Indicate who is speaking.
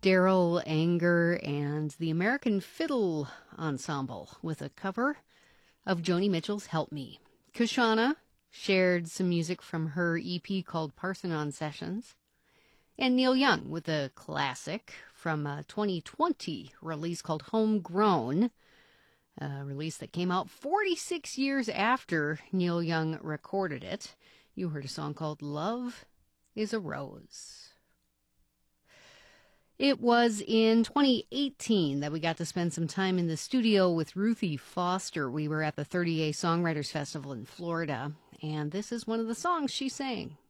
Speaker 1: Daryl Anger and the American Fiddle Ensemble with a cover of Joni Mitchell's Help Me. Kushana shared some music from her EP called Parthenon Sessions. And Neil Young with a classic from a 2020 release called Homegrown, a release that came out 46 years after Neil Young recorded it. You heard a song called Love is a Rose. It was in 2018 that we got to spend some time in the studio with Ruthie Foster. We were at the 30A Songwriters Festival in Florida, and this is one of the songs she sang.